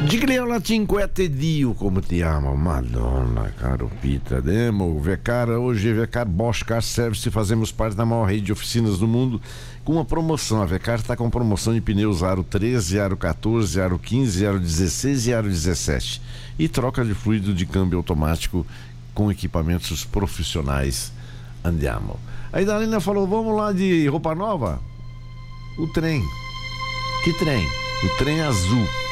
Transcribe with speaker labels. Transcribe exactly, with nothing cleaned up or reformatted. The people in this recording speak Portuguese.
Speaker 1: Gigliola cinquante Dio, come ti amo, Madonna, caro Pita, Demo, Vecar, hoje Vecar Bosch Car Service, fazemos parte da maior rede de oficinas do mundo, com uma promoção. A Vecar está com promoção de pneus Aro treze, Aro quatorze, Aro quinze, Aro dezesseis e Aro dezessete, e troca de fluido de câmbio automático com equipamentos profissionais. Andiamo. Aí Dalina falou, vamos lá de roupa nova? O trem. Que trem? O trem azul.